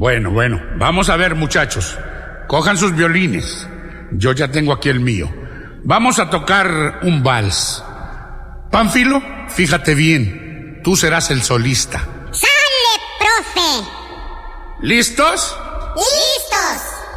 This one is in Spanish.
Bueno, vamos a ver, muchachos. Cojan sus violines. Yo ya tengo aquí el mío. Vamos a tocar un vals. Pánfilo, fíjate bien. Tú serás el solista. ¡Sale, profe! ¿Listos? ¡Listos!